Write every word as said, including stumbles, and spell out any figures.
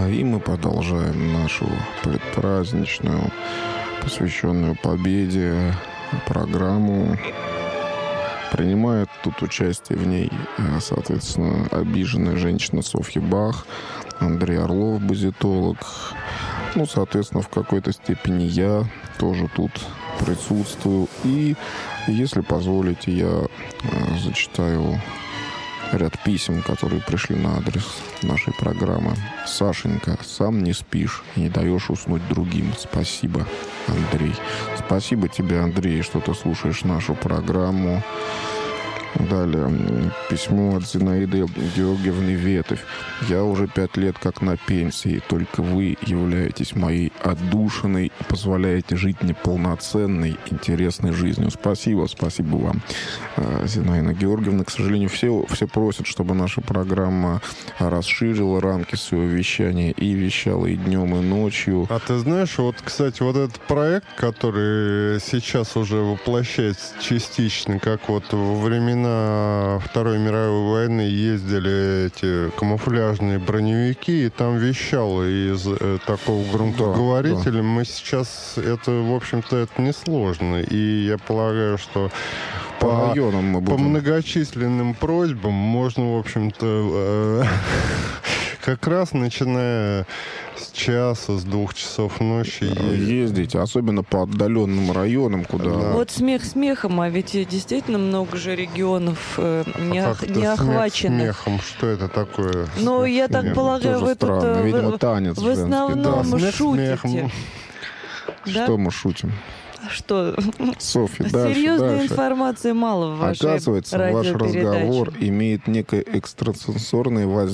И мы продолжаем нашу предпраздничную, посвященную победе, программу. Принимает тут участие в ней, соответственно, обиженная женщина Софья Бах, Андрей Орлов, базитолог. Ну, соответственно, в какой-то степени я тоже тут присутствую. И, если позволите, я зачитаю ряд писем, которые пришли на адрес нашей программы. Сашенька, сам не спишь и не даешь уснуть другим. Спасибо, Андрей. Спасибо тебе, Андрей, что ты слушаешь нашу программу. Далее, письмо от Зинаиды Георгиевны Ветовь. Я уже пять лет как на пенсии, только вы являетесь моей отдушиной и позволяете жить мне полноценной, интересной жизнью. Спасибо, спасибо вам, Зинаида Георгиевна. К сожалению, все, все просят, чтобы наша программа расширила рамки своего вещания и вещала и днем, и ночью. А ты знаешь, вот, кстати, вот этот проект, который сейчас уже воплощается частично, как вот во времена Второй мировой войны ездили эти камуфляжные броневики, и там вещало из э, такого громкоговорителя. Да, да. Мы сейчас, это, в общем-то, это несложно. И я полагаю, что по, по, мы по многочисленным просьбам можно, в общем-то, э, как раз начиная с часа, с двух часов ночи ездить. ездить, особенно по отдаленным районам, куда... Да. Вот смех смехом, а ведь действительно много же регионов э, не, а ох, не охваченных. Смехом, что это такое? Ну, я так полагаю, вы тут э, Видимо, танец в основном да, шутите. Смехом. Да? Что мы шутим? Что? Софья, дальше, серьезной дальше. информации мало в вашей Оказывается, ваш радиопередаче. разговор имеет некое экстрасенсорное воздействие